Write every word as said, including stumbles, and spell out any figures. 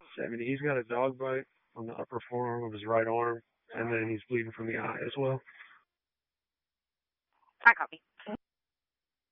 seventy. He's got a dog bite on the upper forearm of his right arm, and then he's bleeding from the eye as well. I copy.